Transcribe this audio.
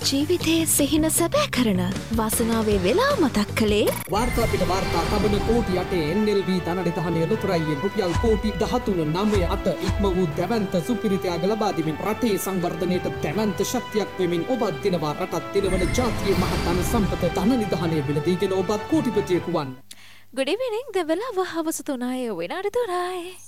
ජීවිතයේ සිහින සැබෑ කරන වාසනාවේ වෙලා මතක් කළේ වාර්තා පිට වාර්තා තබන කෝටි 8 NLB ධනනිධානය ලොතරැයියෙන් රුපියල් කෝටි 13.98 ඉක්ම වූ දැවැන්ත සුපිරිතයාග ලබා දෙමින් රටේ සංවර්ධනයට දැවැන්ත ශක්තියක් වෙමින් ඔබත් දිනවා රටත් දිනවන ජාතියේ මහතන සම්පත ධනනිධානය විලදීගෙන ඔබත් කෝටිපතියෙකු වන්න. Good evening, the Villa House tonight. Winner to